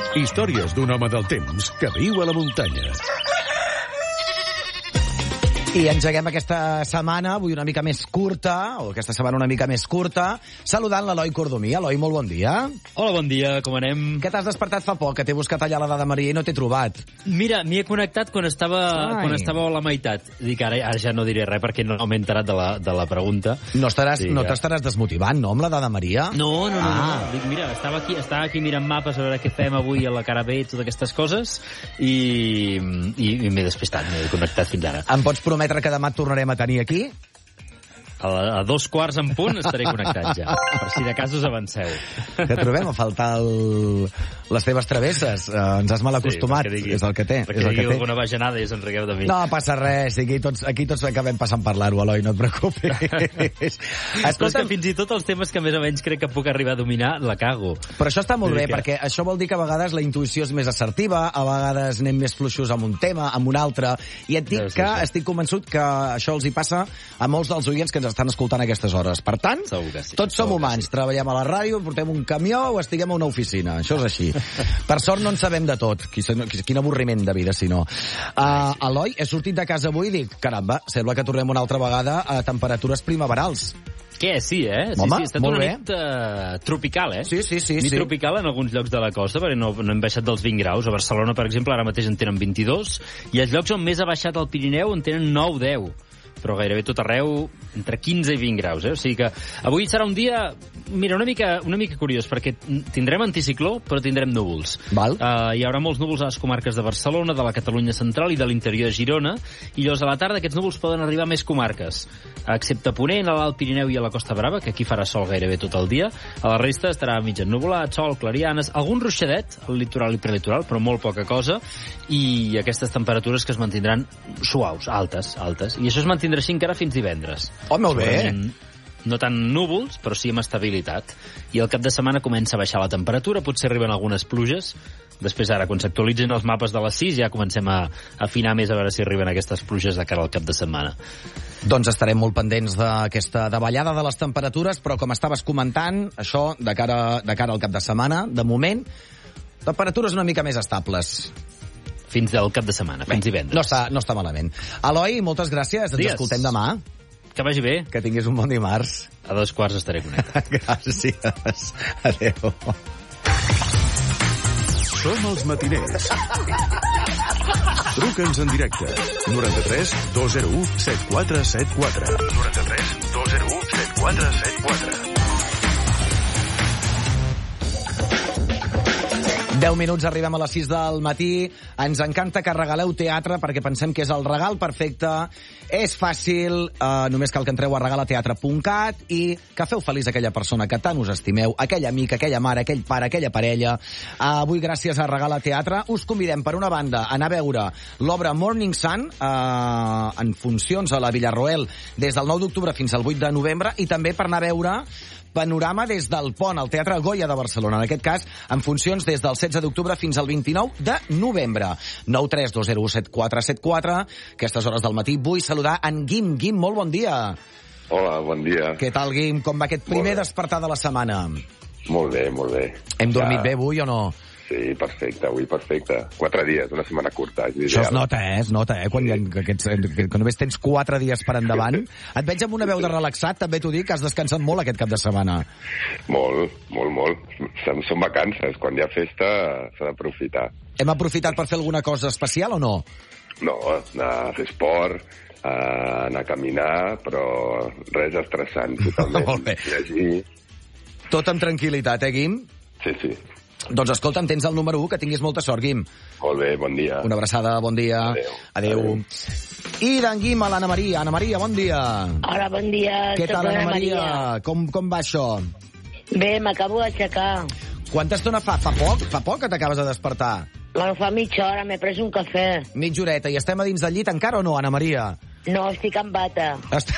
Històries d'un home del temps que viu a la muntanya. I engeguem aquesta setmana, avui una mica més curta, o aquesta setmana una mica més curta, saludant l'Eloi Cordomí. Eloi, molt bon dia. Hola, bon dia, com anem? Que t'has despertat fa poc, que t'he buscat allà la dada Maria i no t'he trobat. Mira, m'hi he connectat quan estava a la meitat. Dic, ara ja no diré res perquè no m'he enterat de la pregunta. No t'estaràs desmotivant, no, amb la dada Maria? No. Dic, mira, estava aquí mirant mapes a veure què fem avui a la cara B i totes aquestes coses i m'he despistat, m'he connectat fins ara. Em pots prometre que demà et tornarem a tenir aquí? A 2:15 en punt estaré connectat ja, per si de cas us avanceu. Que trobem a faltar les teves travesses. Ens has mal acostumat, és el que té. Perquè digui alguna bajanada i us en rigueu de mi. No passa res, aquí tots acabem passant per l'aro, Eloi, no et preocupis. Però és que fins i tot els temes que més o menys crec que puc arribar a dominar, la cago. Però això està molt bé, perquè això vol dir que a vegades la intuïció és més assertiva, a vegades anem més fluixos amb un tema, amb un altre, i et dic que estic convençut que això els hi passa a molts dels oients que ens estan escoltant a aquestes hores. Per tant, tots som humans. Treballem a la ràdio, portem un camió o estiguem a una oficina. Això és així. Per sort no en sabem de tot. Quin avorriment de vida, si no. Eloi, he sortit de casa avui i dic, caramba, sembla que tornem una altra vegada a temperatures primaverals. Què? Sí, eh? Home, sí, ha estat una nit tropical, eh? Sí. Nit tropical en alguns llocs de la costa, perquè no hem baixat dels 20 graus. A Barcelona, per exemple, ara mateix en tenen 22, i els llocs on més ha baixat el Pirineu en tenen 9-10. Però gairebé tot arreu entre 15 i 20 graus, eh? O sigui que avui serà un dia, mira, una mica curiós, perquè tindrem anticicló, però tindrem núvols. Hi haurà molts núvols a les comarques de Barcelona, de la Catalunya central i de l'interior de Girona, i llavors a la tarda aquests núvols poden arribar a més comarques, excepte Ponent, a l'Alt Pirineu i a la Costa Brava, que aquí farà sol gairebé tot el dia. A la resta estarà mig ennuvolat, sol, clarianes, algun ruixadet al litoral i prelitoral, però molt poca cosa, i aquestes temperatures que es mantindran suaus, altes, i això es mantindrà així encara fins divendres. Oh, molt bé. No tant núvols, però sí amb estabilitat. I el cap de setmana comença a baixar la temperatura, potser arriben algunes pluges. Després, ara, quan s'actualitzin els mapes de les 6, ja comencem a afinar més a veure si arriben aquestes pluges de cara al cap de setmana. Doncs estarem molt pendents d'aquesta davallada de les temperatures, però com estaves comentant, això de cara al cap de setmana, de moment, temperatures una mica més estables. Fins al cap de setmana, fins divendres. No està malament. Eloi, moltes gràcies. Ens escoltem demà. Que vagi bé. Que tinguis un bon dimarts. A 2:15 estaré connectat. Gràcies. Adéu. Som els matiners. Truca'ns en directe. 93 201 7474. 93 201 7474. 10 minuts, arribem a les 6 del matí. Ens encanta que regaleu teatre perquè pensem que és el regal perfecte. És fàcil, només cal que entreu a regalateatre.cat i que feu feliç aquella persona que tant us estimeu, aquell amic, aquella mare, aquell pare, aquella parella. Avui, gràcies a Regala Teatre, us convidem, per una banda, a anar a veure l'obra Morning Sun en funcions a la Villarroel des del 9 d'octubre fins al 8 de novembre i també per anar a veure Panorama des del Pont, al Teatre Goya de Barcelona. En aquest cas, en funcions des del 16 d'octubre fins al 29 de novembre. 932017474. Aquestes hores del matí vull saludar en Guim. Guim, molt bon dia. Hola, bon dia. Què tal, Guim? Com va aquest primer despertar de la setmana? Molt bé, molt bé. Hem dormit bé avui o no? Sí, perfecte, avui perfecte. 4 dies, una setmana curta. Això es nota, quan que només tens 4 dies per endavant. Et veig amb una veu de relaxat, també t'ho dic, has descansat molt aquest cap de setmana. Molt. Són vacances, quan hi ha festa s'ha d'aprofitar. Hem aprofitat per fer alguna cosa especial o no? No, anar a fer esport, anar a caminar, però res estressant, totalment. Molt bé. Llegir. Tot amb tranquil·litat, Guim? Sí. Doncs escolta'm, tens el número 1, que tinguis molta sort, Guim. Molt bé, bon dia. Una abraçada, bon dia. Adéu. I d'en Guim a l'Anna Maria. Anna Maria, bon dia. Hola, bon dia. Què tal, Anna Maria? Com va això? Bé, m'acabo d'aixecar. Quanta estona fa? Fa poc que t'acabes de despertar? Bueno, fa mitja hora, m'he pres un cafè. Mitja horeta. I estem a dins del llit encara o no, Anna Maria? No, estic en bata.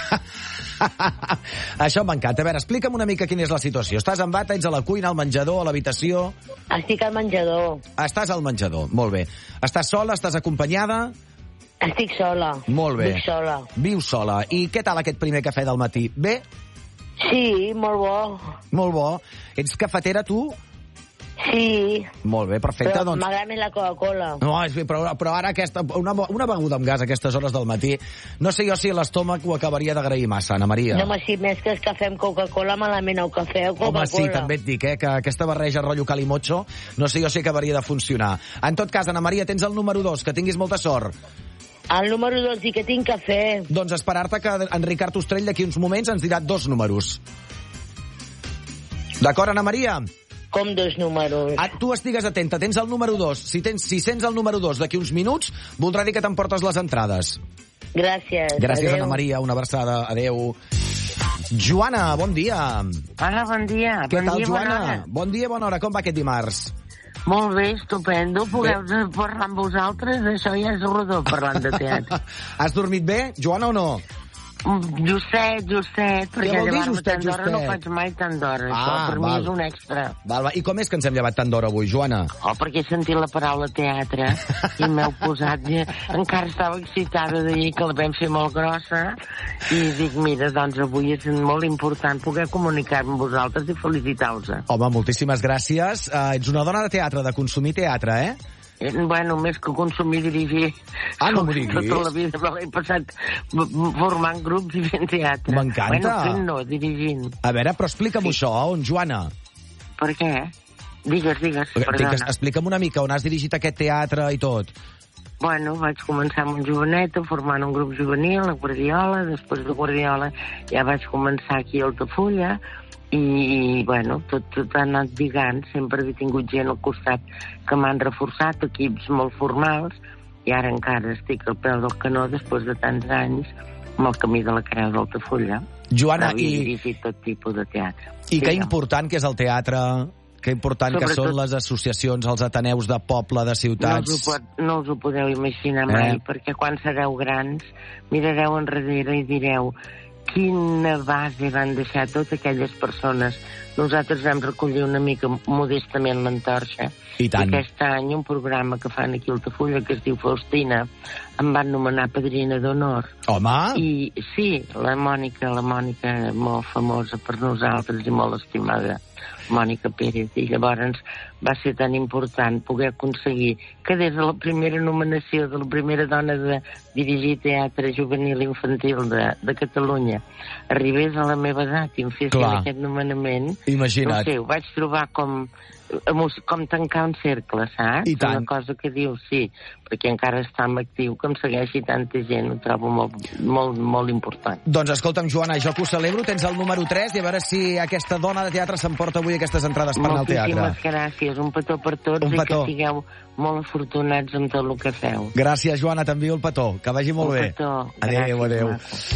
Això m'encanta. A veure, explica'm una mica quina és la situació. Estàs en bata, ets a la cuina, al menjador, a l'habitació? Estic al menjador. Estàs al menjador, molt bé. Estàs sola, estàs acompanyada? Estic sola. Molt bé. Vic sola. Vius sola. I què tal aquest primer cafè del matí? Bé? Sí, molt bo. Molt bo. Ets cafetera, tu? Sí, Molt bé, perfecte. però Doncs... m'agrada més la Coca-Cola. No, és bé, però ara una beguda amb gas a aquestes hores del matí, no sé jo si l'estómac ho acabaria d'agrair massa, Ana Maria. No, home, si més que el cafè amb Coca-Cola, malament el cafè o Coca-Cola. Home, sí, també et dic, que aquesta barreja rotllo calimocho, no sé jo si acabaria de funcionar. En tot cas, Ana Maria, tens el número 2, que tinguis molta sort. El número 2, i que tinc cafè. Doncs esperar-te que en Ricard Ostrell d'aquí uns moments ens dirà 2 números. D'acord, Ana Maria? Com 2 números? Tu estigues atenta, tens el número 2. Si sents el número 2 d'aquí uns minuts, voldrà dir que t'emportes les entrades. Gràcies. Gràcies, Adéu. Ana Maria, una abraçada. Adéu. Joana, bon dia. Hola, bon dia. Què tal, dia, Joana? bona hora. Bon dia, bona hora. Com va aquest dimarts? Molt bé, estupendo. Podeu parlar amb vosaltres? Això ja és rodó, parlant de teatre. Has dormit bé, Joana, o no? Justet, perquè vol dir llevar-me justet, tant d'hora no justet? faig mai tant d'hora. Això per mi val. és un extra. Val. I com és que ens hem llevat tant d'hora avui, Joana? Oh, perquè he sentit la paraula teatre i m'heu posat... Encara estava excitada d'ahir que la vam fer molt grossa i dic, mira, doncs avui és molt important poder comunicar-me amb vosaltres i felicitar-vos. Home, moltíssimes gràcies. Ets una dona de teatre, de consumir teatre, eh? Bueno, més que consumir, dirigir. No m'ho diguis. Tota la vida me l'he passat formant grups i fent teatre. M'encanta. Bueno, fent no, dirigint. A veure, però explica'm això, on, Joana? Per què? Digues, perdona. Explica'm una mica on has dirigit aquest teatre i tot. Bueno, vaig començar amb un jovenet, formant un grup juvenil, a Guardiola, després de Guardiola ja vaig començar aquí a Altafulla, i bueno, tot ha anat lligant, sempre he tingut gent al costat que m'han reforçat, equips molt formals, i ara encara estic al peu del canó després de tants anys amb el camí de la Creu d'Altafulla. Joana, he dirigit tot tipus de teatre. I que important que és el teatre, que important que són les associacions, els ateneus de poble, de ciutats. No us ho podeu imaginar mai, perquè quan sereu grans mirareu enrere i direu quina base van deixar totes aquelles persones. Nosaltres vam recollir una mica modestament l'antorxa. I tant. Aquest any un programa que fan aquí a Altafulla que es diu Faustina em van nomenar padrina d'honor. Home! I sí, la Mònica, molt famosa per nosaltres i molt estimada, Mònica Pérez, i llavors va ser tan important poder aconseguir que des de la primera nominació de la primera dona de dirigir teatre juvenil infantil de Catalunya arribés a la meva edat i em fessin aquest nomenament. Imagina't. No sé, ho vaig trobar com tancar un cercle, saps? I tant. Una cosa que diu, sí, perquè encara està en actiu, que em segueixi tanta gent, ho trobo molt important. Doncs escolta'm, Joana, jo que ho celebro, tens el número 3 i a veure si aquesta dona de teatre s'emporta avui aquestes entrades per anar al teatre. Moltíssimes gràcies, un petó per tots i que sigueu molt afortunats amb tot el que feu. Gràcies, Joana, t'envio el petó, que vagi molt bé. Un petó. Adéu, adéu.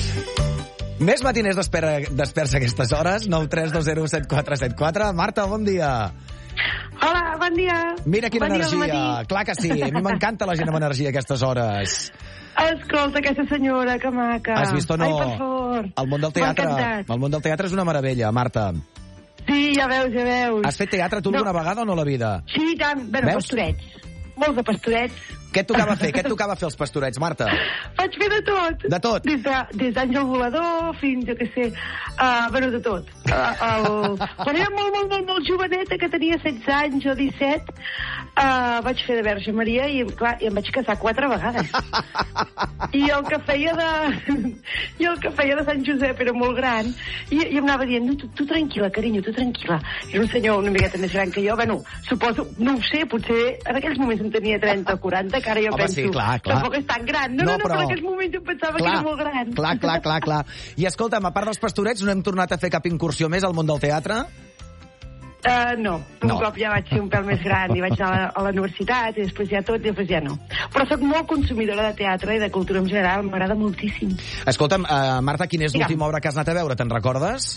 Més matiners desperts a aquestes hores, 932017474. Marta, bon dia. Hola, bon dia. Mira quina bon energia. Clar que sí, a mi m'encanta la gent amb energia a aquestes hores. Escolta, aquesta senyora, que maca. Has vist o no? Ai, per favor. El món del teatre és una meravella, Marta. Sí, ja veus. Has fet teatre tu alguna vegada o no a la vida? Sí, tant. Bueno, pastorets. Molts de pastorets. Què et tocava fer? Què et tocava fer els pastorets, Marta? Vaig fer de tot. De tot? Des d'Àngel Volador fins, jo què sé, bueno, de tot. Quan era molt joveneta, que tenia 16 anys o 17, vaig fer de Verge Maria i, clar, em vaig casar 4 vegades. I el que feia de Sant Josep era molt gran i em anava dient, no, tu tranquil·la, carinyo, tu tranquil·la. Era un senyor una miqueta més gran que jo, bueno, suposo, no ho sé, potser en aquells moments en tenia 30 o 40, que ara jo penso, sí, clar. Tampoc és tan gran. No, però en aquells moments em pensava que era molt gran. Clar. I escolta'm, a part dels pastorets, no hem tornat a fer cap incursió més al món del teatre? No. Un cop ja vaig ser un pèl més gran i vaig anar a la universitat i després ja tot i després ja no. Però sóc molt consumidora de teatre i de cultura en general, m'agrada moltíssim. Escolta'm, Marta, quina és l'última obra que has anat a veure? Te'n recordes?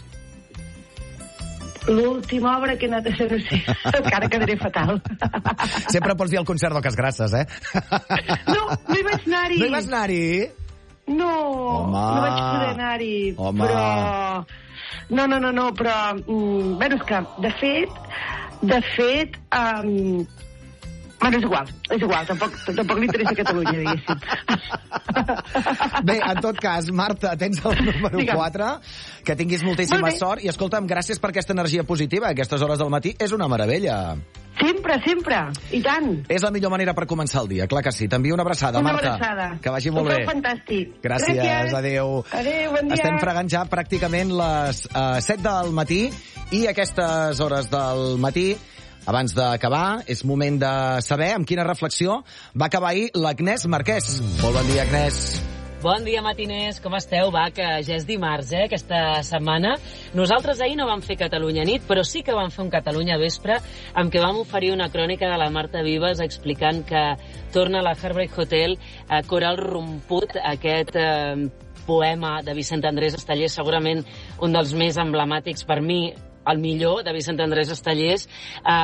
L'última obra que he anat a fer, no sé, encara quedaré fatal. Sempre pots dir el concert d'Oques Grasses, eh? No hi vaig anar-hi. No hi vas anar-hi? No, home, no vaig poder anar-hi. Home. Però... No, però... Bueno, és que, de fet... Bueno, és igual, tampoc li interessa a Catalunya, diguéssim. Bé, en tot cas, Marta, tens el número 4, que tinguis moltíssima sort, i escolta'm, gràcies per aquesta energia positiva, a aquestes hores del matí, és una meravella. Sí, Sempre, sempre. I tant. És la millor manera per començar el dia, clar que sí. T'envio una abraçada, Marta. Una abraçada. Que vagi molt bé. Fantàstic. Gràcies, adéu. Adéu, bon dia. Estem fregant ja pràcticament les 7 del matí i a aquestes hores del matí, abans d'acabar, és moment de saber amb quina reflexió va acabar ahir l'Agnès Marquès. Molt bon dia, Agnès. Bon dia, matiners. Com esteu? Va, que ja és dimarts, aquesta setmana. Nosaltres ahir no vam fer Catalunya nit, però sí que vam fer un Catalunya vespre, amb què vam oferir una crònica de la Marta Vives explicant que torna a la Heartbreak Hotel a Coral Romput, aquest poema de Vicent Andrés Estellés, segurament un dels més emblemàtics per mi, el millor de Vicent Andrés Estellés,